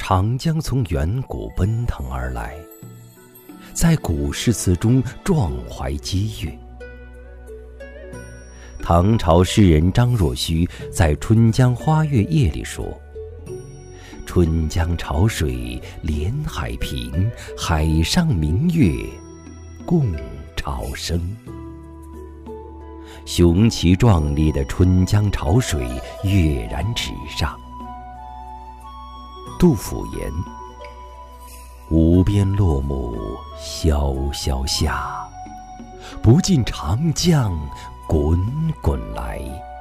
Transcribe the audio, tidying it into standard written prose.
长江从远古奔腾而来，在古诗词中壮怀激越。唐朝诗人张若虚在《春江花月夜》里说：“春江潮水连海平，海上明月共潮生。”雄奇壮丽的春江潮水跃然纸上。杜甫言：“无边落木萧萧下，不尽长江滚滚来。”